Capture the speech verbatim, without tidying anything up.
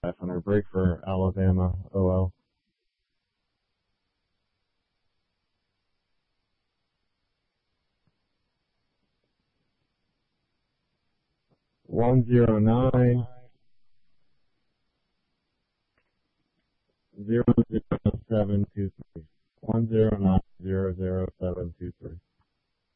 five hundred. Break for Alabama, O L. one zero nine zero zero seven two three. one zero nine zero zero seven two three.